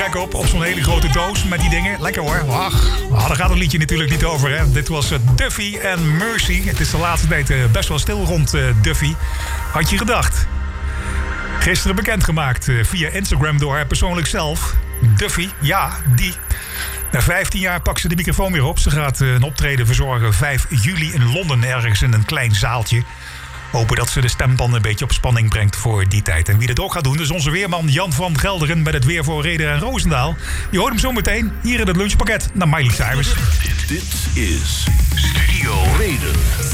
Op zo'n hele grote doos met die dingen. Lekker hoor. Ach, daar gaat het liedje natuurlijk niet over. Hè? Dit was Duffy en Mercy. Het is de laatste tijd best wel stil rond Duffy. Had je gedacht? Gisteren bekendgemaakt via Instagram door haar persoonlijk zelf. Duffy, ja, die. Na 15 jaar pakt ze de microfoon weer op. Ze gaat een optreden verzorgen 5 juli in Londen. Ergens in een klein zaaltje. Hopen dat ze de stembanden een beetje op spanning brengt voor die tijd. En wie dat ook gaat doen, is onze weerman Jan van Gelderen met het weer voor Reder en Roosendaal. Je hoort hem zo meteen hier in het lunchpakket naar Miley Cyrus. Dit is Studio Reder.